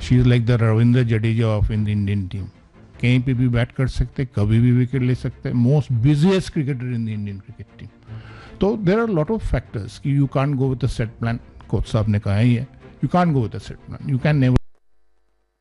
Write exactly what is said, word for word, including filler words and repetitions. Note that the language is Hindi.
She is like the Ravindra Jadeja of in the Indian team. कहीं पे भी बैट कर सकते, कभी भी विकेट ले सकते. Most busiest cricketer in the Indian cricket team. तो there are lot of factors कि you can't go with a set plan. Coach साहब ने कहा ही है, you can't go with a set plan. You can never